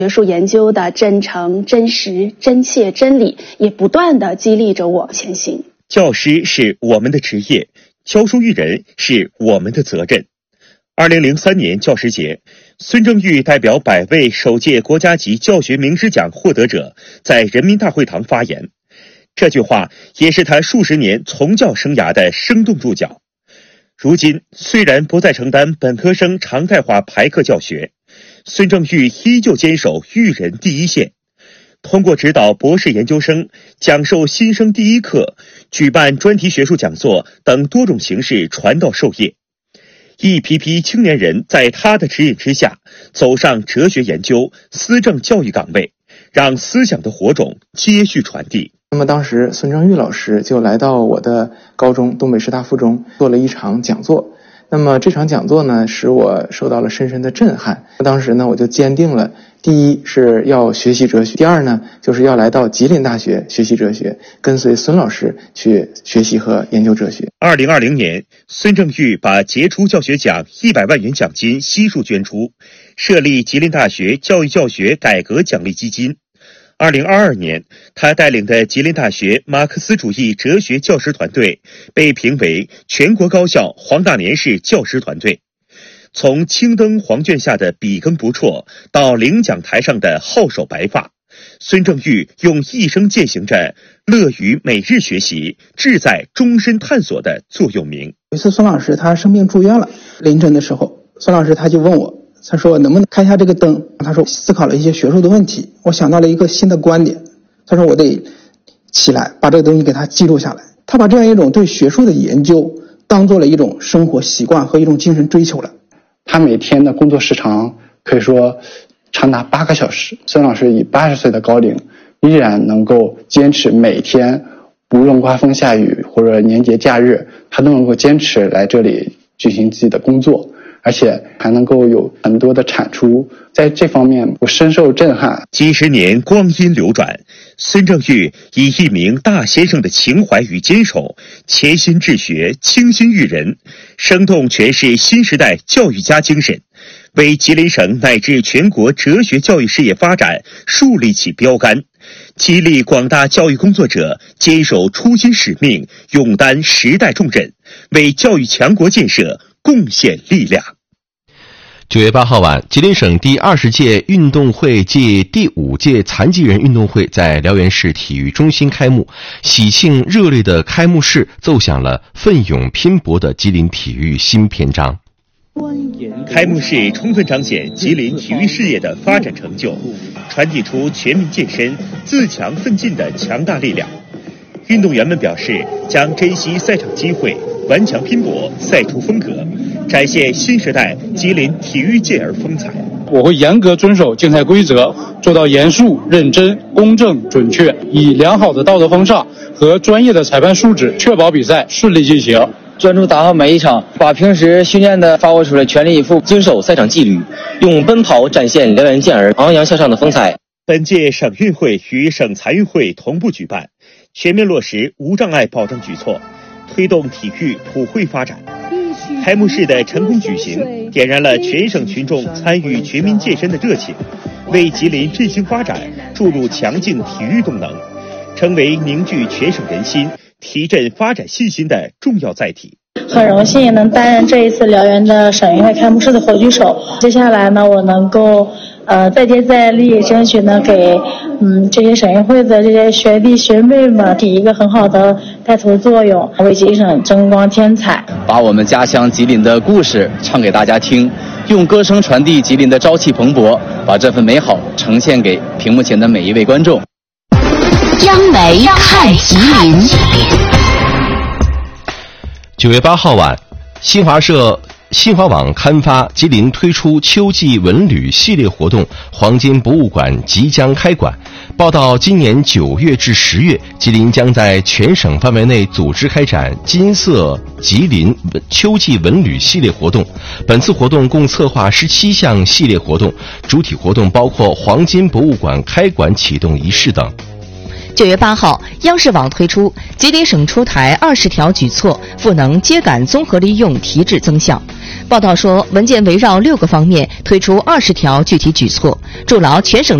学术研究的真诚、真实、真切、真理，也不断地激励着我前行。 教师是我们的职业，教书育人是我们的责任。2003年教师节，孙正玉代表100位首届国家级教学名师奖获得者在人民大会堂发言。这句话也是他数十年从教生涯的生动注脚。如今，虽然不再承担本科生常态化排课教学，孙正玉依旧坚守育人第一线，通过指导博士研究生、讲授新生第一课、举办专题学术讲座等多种形式传道授业。一批批青年人在他的指引之下，走上哲学研究、思政教育岗位，让思想的火种接续传递。 那么当时孙正玉老师就来到我的高中东北师大附中做了一场讲座。那么这场讲座呢，使我受到了深深的震撼。当时呢，我就坚定了，第一是要学习哲学，第二呢，就是要来到吉林大学学习哲学，跟随孙老师去学习和研究哲学。 2020年，孙正玉把杰出教学奖100万元奖金悉数捐出，设立吉林大学教育教学改革奖励基金。2022年，他带领的吉林大学马克思主义哲学教师团队被评为全国高校黄大年式教师团队。从青灯黄卷下的笔耕不辍，到领奖台上的皓首白发，孙正玉用一生践行着乐于每日学习、志在终身探索的座右铭。 有一次孙老师他生病住院了，临诊的时候，孙老师他就问我，他说能不能开一下这个灯？他说思考了一些学术的问题，我想到了一个新的观点。他说我得起来把这个东西给他记录下来。他把这样一种对学术的研究当做了一种生活习惯和一种精神追求了。 他每天的工作时长可以说长达8个小时。孙老师以80岁的高龄依然能够坚持每天，不论刮风下雨或者年节假日，他都能够坚持来这里进行自己的工作，而且还能够有很多的产出。在这方面我深受震撼。 几十年光阴流转，孙正玉以一名大先生的情怀与坚守，潜心治学，倾心育人，生动诠释新时代教育家精神，为吉林省乃至全国哲学教育事业发展树立起标杆，激励广大教育工作者坚守初心使命，勇担时代重任，为教育强国建设贡献力量。 9月8号晚，吉林省第20届运动会暨第5届残疾人运动会在辽源市体育中心开幕，喜庆热烈的开幕式奏响了奋勇拼搏的吉林体育新篇章。 开幕式充分彰显吉林体育事业的发展成就，传递出全民健身、自强奋进的强大力量。运动员们表示，将珍惜赛场机会，顽强拼搏，赛出风格，展现新时代吉林体育健儿风采。 我会严格遵守竞赛规则，做到严肃、认真、公正、准确，以良好的道德风尚和专业的裁判素质，确保比赛顺利进行。 专注打好每一场，把平时训练的发挥出来，全力以赴，遵守赛场纪律，用奔跑展现辽源健儿昂扬向上的风采。 本届省运会与省残运会同步举办，全面落实无障碍保障举措，推动体育普惠发展。开幕式的成功举行，点燃了全省群众参与全民健身的热情，为吉林振兴发展注入强劲体育动能，成为凝聚全省人心、提振发展信心的重要载体。 很荣幸能担任这一次辽源的省运会开幕式的火炬手。接下来呢，我能够再接再厉，争取呢给这些省运会的这些学弟学妹们起一个很好的带头作用，为吉林省争光添彩， 把我们家乡吉林的故事唱给大家听，用歌声传递吉林的朝气蓬勃，把这份美好呈现给屏幕前的每一位观众。 央媒看吉林。 9月8号晚，新华网刊发吉林推出秋季文旅系列活动，黄金博物馆即将开馆。报道今年9月至10月，吉林将在全省范围内组织开展金色吉林秋季文旅系列活动。本次活动共策划17项系列活动，主体活动包括黄金博物馆开馆启动仪式等。 9月8号，央视网推出吉林省出台20条举措，赋能秸秆综合利用提质增效。 报道说，文件围绕6个方面推出20条具体举措，筑牢全省